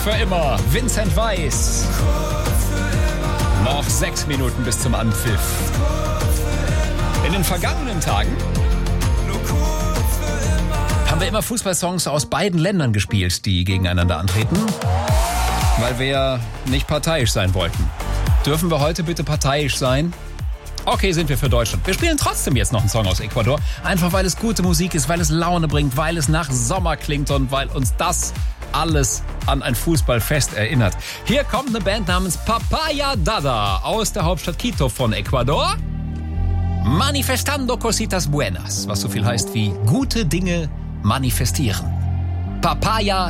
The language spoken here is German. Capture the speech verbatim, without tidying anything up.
für immer. Vincent Weiss. Noch sechs Minuten bis zum Anpfiff. In den vergangenen Tagen haben wir immer Fußballsongs aus beiden Ländern gespielt, die gegeneinander antreten, weil wir ja nicht parteiisch sein wollten. Dürfen wir heute bitte parteiisch sein? Okay, sind wir für Deutschland. Wir spielen trotzdem jetzt noch einen Song aus Ecuador, einfach weil es gute Musik ist, weil es Laune bringt, weil es nach Sommer klingt und weil uns das alles an ein Fußballfest erinnert. Hier kommt eine Band namens Papaya Dada aus der Hauptstadt Quito von Ecuador. Manifestando Cositas Buenas, was so viel heißt wie gute Dinge manifestieren. Papaya